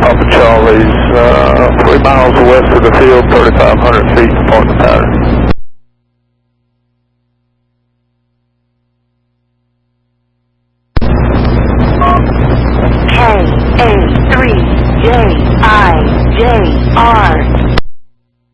Papa Charlie's 3 miles west of the field, 3,500 feet upon the pattern. KA3JIJR